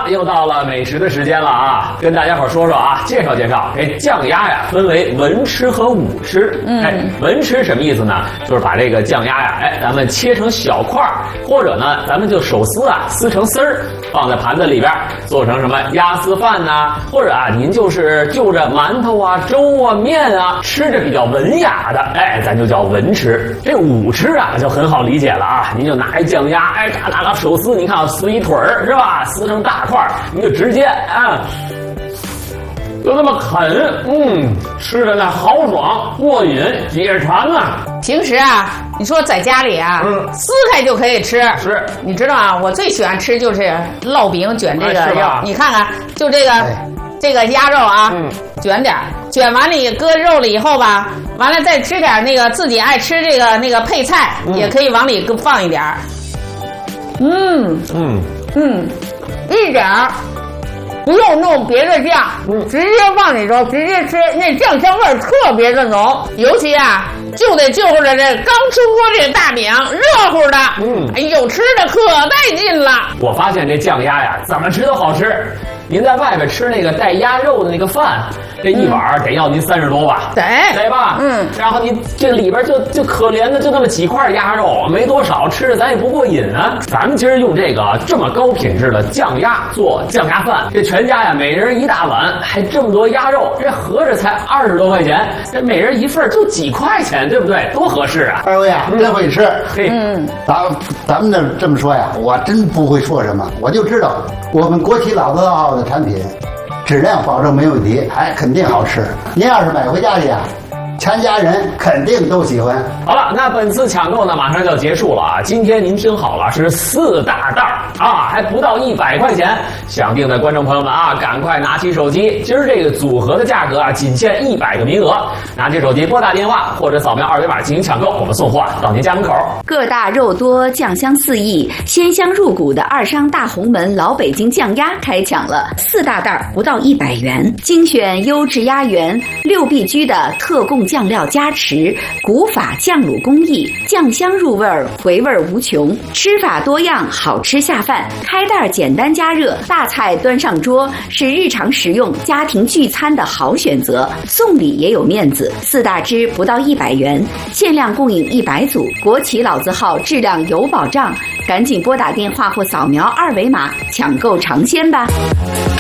又到了美食的时间了啊！跟大家伙说说啊，介绍介绍。这酱鸭呀，分为文吃和武吃。文吃什么意思呢？就是把这个酱鸭呀，咱们切成小块儿，或者呢，咱们就手撕啊，撕成丝儿，放在盘子里边，做成什么鸭丝饭呐，或者啊，您就是就着馒头啊、粥啊、面啊，吃着比较文雅的，咱就叫文吃。这武吃啊，就很好理解了啊，您就拿一酱鸭，嘎嘎嘎手撕，你看啊，撕一腿儿是吧？撕成大块儿，你就直接啊。就那么啃，吃的那豪爽过瘾解馋啊！ 平时啊，你说在家里啊，撕开就可以吃。 是， 你知道啊，我最喜欢吃就是烙饼卷这个肉。你看看，就这个鸭肉啊，卷点，卷完了搁肉了以后吧，完了再吃点那个自己爱吃那个配菜，也可以往里放一点。一点儿。不用弄别的酱，直接放里头，直接吃，那酱香味特别的浓。尤其啊，就得就着这刚出锅这大饼，热乎的，哎呦，吃的可带劲了。 我发现这酱鸭呀，怎么吃都好吃。您在外边吃那个带鸭肉的那个饭，这一碗得要您30多吧？得吧？然后你这里边就可怜的就那么几块鸭肉，没多少，吃着咱也不过瘾啊。咱们今儿用这个这么高品质的酱鸭做酱鸭饭，这全家呀每人一大碗，还这么多鸭肉，这合着才20多块钱，这每人一份就几块钱，对不对？多合适啊！ 二位啊，真会吃。 嘿， 咱们这么说呀，我真不会说什么，我就知道我们国企老字号的产品质量保证没问题，肯定好吃。您要是买回家去啊，全家人肯定都喜欢。 好了，那本次抢购呢马上就要结束了啊！今天您听好了，是4大袋啊，还不到100块钱。想订的观众朋友们啊，赶快拿起手机，今儿这个组合的价格啊，仅限100个名额。拿起手机拨打电话或者扫描2维码进行抢购，我们送货到您家门口。 个大肉多，酱香四溢，鲜香入骨的二商大红门老北京酱鸭开抢了，4大袋不到100元，精选优质鸭源，6必居的特供酱料加持，古法酱卤工艺，酱香入味儿，回味无穷，吃法多样，好吃下饭。开袋简单加热，大菜端上桌，是日常食用、家庭聚餐的好选择。送礼也有面子，4大只不到100元，限量供应100组，国企老字号，质量有保障。赶紧拨打电话或扫描2维码抢购尝鲜吧。